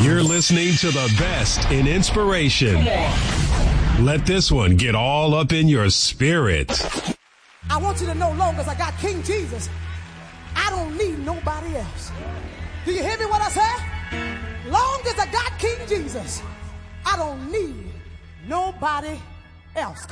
You're listening to the best in inspiration. Let this one get all up in your spirit. I want you to know, long as I got King Jesus, I don't need nobody else. Do you hear me what I say? Long as I got King Jesus, I don't need nobody else.